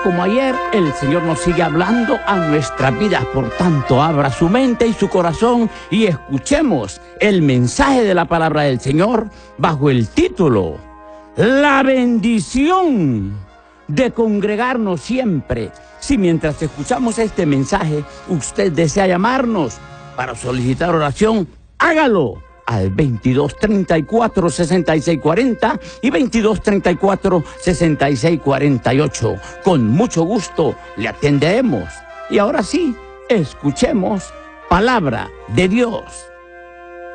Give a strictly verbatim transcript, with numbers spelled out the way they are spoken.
como ayer, el Señor nos sigue hablando a nuestras vidas. Por tanto, abra su mente y su corazón y escuchemos el mensaje de la palabra del Señor bajo el título La bendición de congregarnos siempre. Si mientras escuchamos este mensaje, usted desea llamarnos para solicitar oración, hágalo al veintidós treinta y cuatro, sesenta y seis cuarenta y veintidós treinta y cuatro, sesenta y seis cuarenta y ocho. Con mucho gusto le atenderemos. Y ahora sí, escuchemos palabra de Dios.